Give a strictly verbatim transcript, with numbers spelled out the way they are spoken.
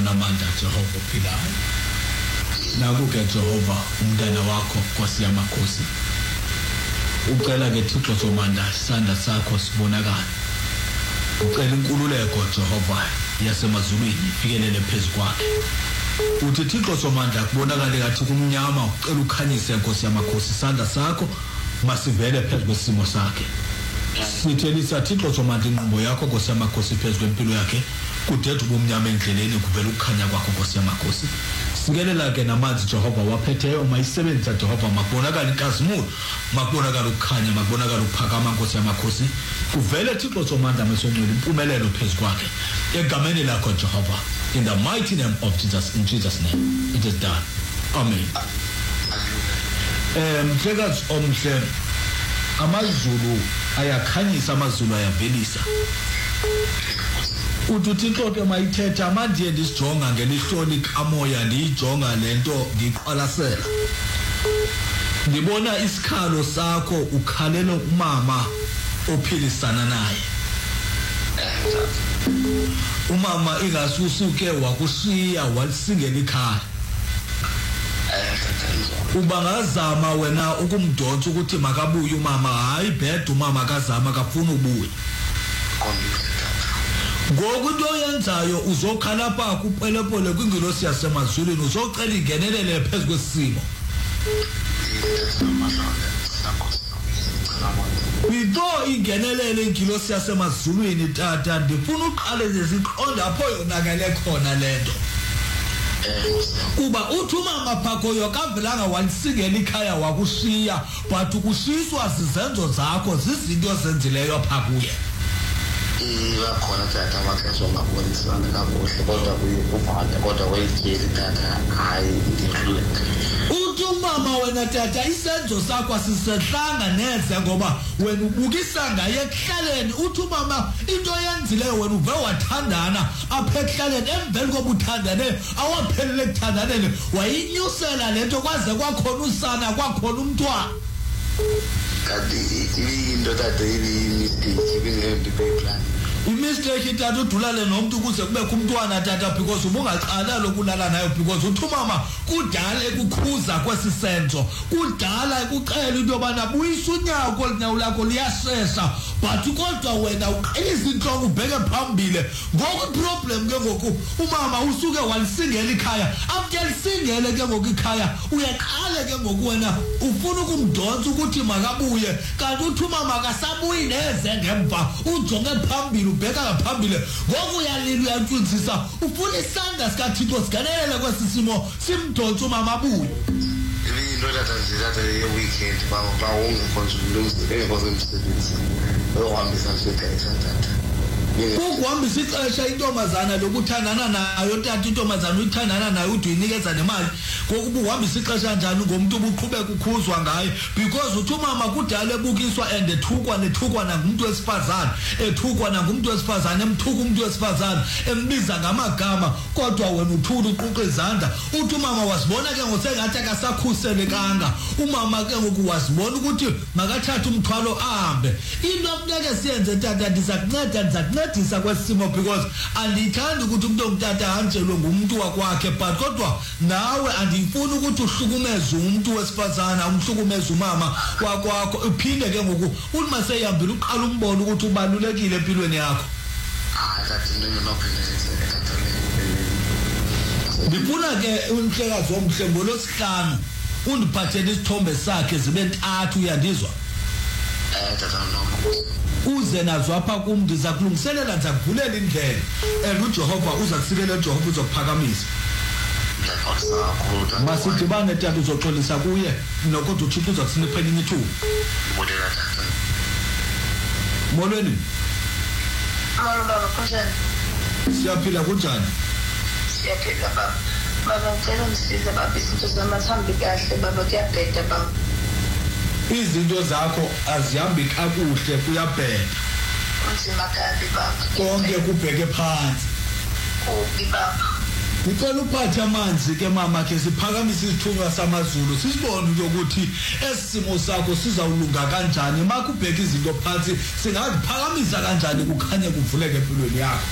onamandla Jehova ophilayo. Naku-ke Jehova umntana wakho Nkosi yamakhosi, ucela ke Thixo somandla isandla sakho sibonakala. Ucela inkululeko Jehova yasemazulwini ifikelele phezu kwakhe. Uthi Thixo somandla kubonakale kathi kumnyama, ucela ukhanyise Nkosi yamakhosi isandla sakho masivele phezu kwesimo sakhe. Sithelisa Thixo somandla inqubo yakho Nkosi yamakhosi phezu kwempilo yakhe, kudethu kumnyama endleleni kuvela ukukhanya kwakho Nkosi yamakhosi. Sikelela ke namanzi Jehova waphetheyo mayisebenzisa Jehova, makubonakala inkazimulo, makubonakala ukukhanya, makubonakala ukuphakama Nkosi yamakhosi, kuvele Thixo somandla mesongcwele impumelelo phezu kwakhe egameni lakho Jehova, in the mighty name of Jesus, in Jesus name it is done, amen. Um mhlekazi omhle, amazulu ayakhanyisa, amazulu ayavelisa. Uthi Thixo ke mayithetha manje ndisijonga ngelihloni kamoya, ndiyijonga lento ngiqwalasela, ndibona isikhalo sakho ukhalela umama ophilisana naye. Umama ingasusuke wakushiya walisingela ikhaya, ubangazama wena ukumdonsa ukuthi makabuye umama, hayi bheda umama akazama akafuna ubuye. Ngoku into oyenzayo uzokhala pha kupelepole kwingilosi yasemazulwini, uzocela ingenelele phezu kwesimo. Before ingenelele ingilosi yasemazulwini tata, ndifuna uqale nje siqonde apho yonakele khona lento. Kuba uthi umama phakhoyo kavelanga walisingela ikhaya wakushiya, but ukushiswa zizenzo zakho, zizinto ezenzileyo pha kuye. Ibakhona tata amaxesha ongabonisana kakuhle, kodwa kuyikuvana kodwa wayitsheli tata hayi ndiyihluka. Uthi umama wena tata isenzo sakho asisehlanga neze, ngoba wena ubukisa ngaye ekuhlaleni. Uthi umama into yenzileyo wena uve wathandana apha ekuhlaleni, emveni koba uthandane awaphelele ekuthandaneni wayinyusela lento kwaze kwakhona usana, kwakhona umntwana. Kanti into tata iyi-mistake ibingeyonto ibeyiplan. I-mistake tata udulale nomuntu ukuze kubekho umntwana tata, because ubungaqala lokulala nayo, because uthi umama kudala ekukhuza kwesi senzo, kudala ekuxela into yobana buyisa unyawo kolinyawo lakho liyashesha, but kodwa wena uqinisa intloko ubheke phambile. Ngoku iproblem ke ngoku umama usuke walisingela ikhaya, after lisingele ke ngoku ikhaya uyaqale ke ngoku wena ufuna ukumdonsa ukuthi makabuye, kanti uthi umama akasabuyi neze ngemva, ujonge phambili ubheka ngaphambili. Ngoku uyalila uyantshuntsisa, ufuna isandla sikaThixo siganelele kwesi simo simdonsa umama abuye. Into tata nje tata ye-weekend ba ungekho nje ulungise engekho semsebenzini uyohambisa nje ixesha tata. Ukuhambisa ixesha intombazana lokuthandana nayo tata, intombazana uyithandana nayo uthi uyinikeza nemali, ngokuba uhambisa ixesha njani ngomuntu ubuqhubeka ukhuzwa ngaye, because uthi umama kudala ebukiswa and ethukwa nethukwa nangumuntu wesifazane, ethukwa nangumuntu wesifazane, emthuka umuntu wesifazane, embiza ngamagama, kodwa wena uthula uquqa izandla. Uthi umama wasibona ke ngosengathi akasakhuselekanga, umama ke ngoku wasibona ukuthi makathathe umthwalo ahambe. Into okufuneka siyenze tata, ndiza kunceda ndiza kuncedisa kwesimo, because andiyithandi ukuthi umuntu ongutata ahanjelwe ngumuntu wakwakhe, but kodwa nawe andifuni ukuthi uhlukumeze umuntu wesifazane, umhlukumeze umama wakwakho, uphinde ke ngoku uthi maseyihambile uqala umbona ukuthi ubalulekile empilweni yakho. Hayi tata into engenophinda tata. Ndifuna ke umhlekazi omhle ngolosihlanu undiphathele isithombe sakhe zibe ntathu, uyandizwa? Eh tata no. Uze nazo apha kum ndiza kulungiselela, ndiza kuvulela indlela, and uJehova uza kusilela, uJehova uzokuphakamisa. Masidibane tata, uzoxolisa kuye nokodwa uThixo uza kusinika enye ithuba. Modela tata. Molweni. Molo baba, kunjani? Siyaphila kunjani? Siyaphila baba. Baba ngicela ungisize baba, izinto zami azihambi kahle baba, kuyabheda baba. Izinto zakho azihambi kakuhle, kuyabheda. Unzima kabi baba. Konke kubheke phansi. Kubi baba. Ngicela uphathe amanzi ke mama, ke siphakamise isithunywa samazulu sisibone ukuthi esimo sakho sizawulunga kanjani, makubheka izinto phansi singaziphakamisa kanjani kukhanye kuvuleke empilweni yakho.